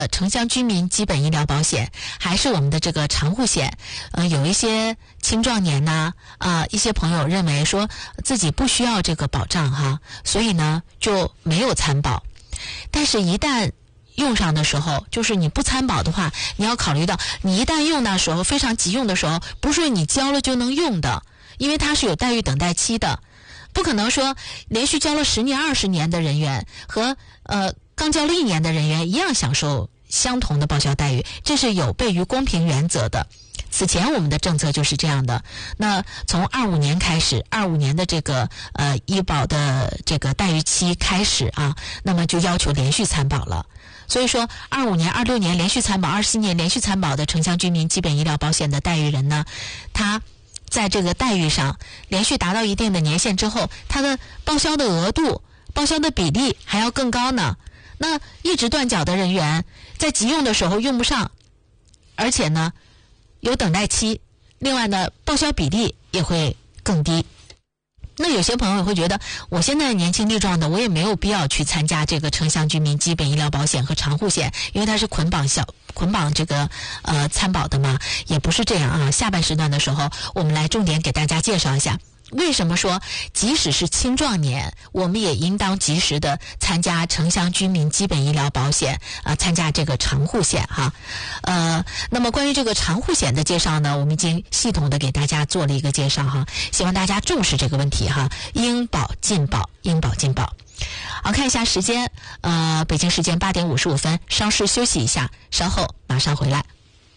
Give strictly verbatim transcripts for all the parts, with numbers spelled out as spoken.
呃，城乡居民基本医疗保险，还是我们的这个长户险，呃，有一些青壮年呐，啊、呃，一些朋友认为说自己不需要这个保障哈，所以呢就没有参保。但是，一旦用上的时候，就是你不参保的话，你要考虑到，你一旦用的时候，非常急用的时候，不是你交了就能用的，因为它是有待遇等待期的，不可能说连续交了十年、二十年的人员和呃。刚交了一年的人员一样享受相同的报销待遇，这是有悖于公平原则的。此前我们的政策就是这样的。那从二五年开始，二五年的这个呃医保的这个待遇期开始啊，那么就要求连续参保了。所以说，二五年、二六年连续参保，二七年连续参保的城乡居民基本医疗保险的待遇人呢，他在这个待遇上连续达到一定的年限之后，他的报销的额度、报销的比例还要更高呢。那一直断缴的人员在急用的时候用不上，而且呢有等待期，另外呢报销比例也会更低。那有些朋友会觉得，我现在年轻力壮的，我也没有必要去参加这个城乡居民基本医疗保险和长户险，因为它是捆绑小捆绑这个呃参保的嘛，也不是这样啊。下半时段的时候，我们来重点给大家介绍一下。为什么说即使是青壮年，我们也应当及时的参加城乡居民基本医疗保险啊、呃，参加这个长户险哈。呃，那么关于这个长户险的介绍呢，我们已经系统的给大家做了一个介绍哈，希望大家重视这个问题哈，应保尽保，应保尽保。好，看一下时间，呃，北京时间八点五十五分，稍事休息一下，稍后马上回来。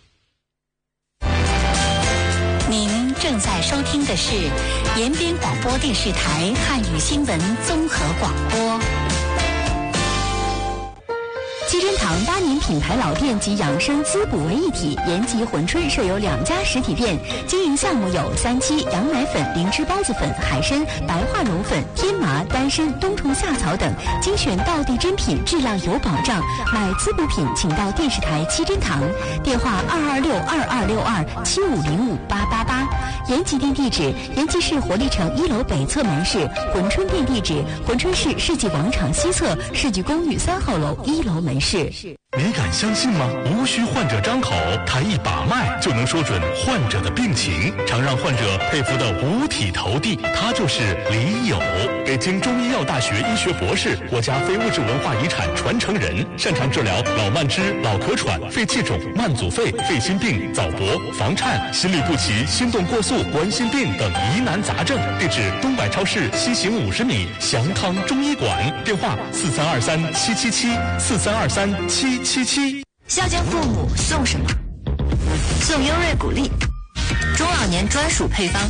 您正在收听的是延边广播电视台汉语新闻综合广播。七珍堂八年品牌老店及养生滋补为一体，延吉珲春设有两家实体店，经营项目有三七、羊奶粉、灵芝孢子粉、海参、白化绒粉、天麻、丹参、冬虫夏草等，精选道地珍品，质量有保障。买滋补品请到电视台七珍堂，电话二二六二二六二七五零五八八八。延吉店地址：延吉市活力城一楼北侧门市；珲春店地址：珲春市世纪广场西侧世纪公寓三号楼一楼门市。 你敢相信吗？无需患者张口，他一把脉就能说准患者的病情，常让患者佩服的五体投地。他就是李友，北京中医药大学医学博士，国家非物质文化遗产传承人，擅长治疗老慢支、老咳喘、肺气肿、慢阻肺、肺心病、早搏、房颤、心律不齐、心动过速、冠心病等疑难杂症。地址：东百超市西行五十米，祥康中医馆。电话：四三二三七七七四三二三七七七。 孝敬父母送什么？送优瑞谷粒，中老年专属配方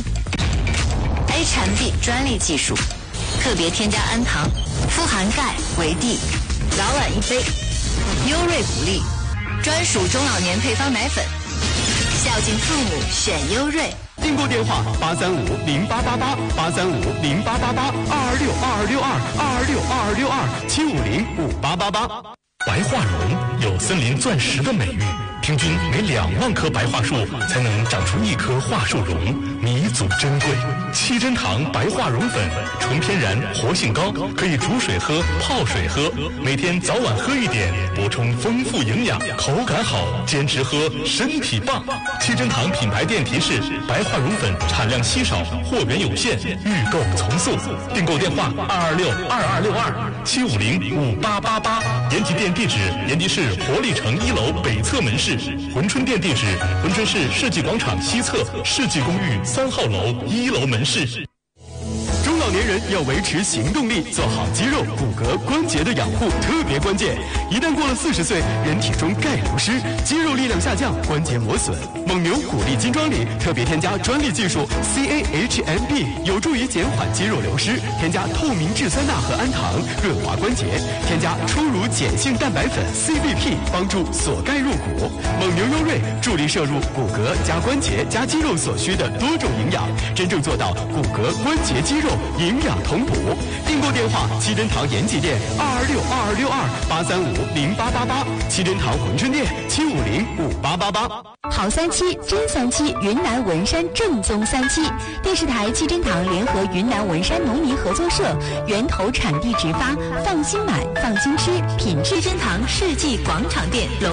，H M B 专利技术，特别添加氨糖，富含钙、维 D， 老晚一杯。优瑞谷粒，专属中老年配方奶粉，孝敬父母选优瑞。 订购电话：八三五零八八八八三五零八八八二二六二二六二二二六二二六二七五零五八八八。 白化榕有森林钻石的美誉，平均每两万棵白桦树才能长出一棵桦树榕，弥足珍贵。七珍堂白化榕粉，纯天然，活性高，可以煮水喝、泡水喝，每天早晚喝一点，补充丰富营养，口感好，坚持喝，身体棒。七珍堂品牌店提示：白化榕粉产量稀少，货源有限，预购从速。订购电话：二二六二二六二七五零五八八八。延吉店地址：延吉市活力城一楼北侧门市；珲春店地址：珲春市世纪广场西侧世纪公寓三号楼一楼门市。 中老年人要维持行动力，做好肌肉、骨骼、关节的养护特别关键。一旦过了四十岁，人体中钙流失，肌肉力量下降，关节磨损。蒙牛谷粒金装里特别添加专利技术 C A H M B， 有助于减缓肌肉流失。添加透明质酸钠和氨糖，润滑关节。添加初乳碱性蛋白粉 C B P， 帮助锁钙入骨。蒙牛优瑞助力摄入骨骼加关节加肌肉所需的多种营养，真正做到骨骼、关节、肌肉因营养同补。订购电话：七珍堂延吉店二二六二二六二八三五零八八八，七珍堂珲春店七五零五八八八。 好三七真三七，云南文山正宗三七。电视台七珍堂联合云南文山农民合作社，源头产地直发，放心买，放心吃，品质。 七珍堂世纪广场店。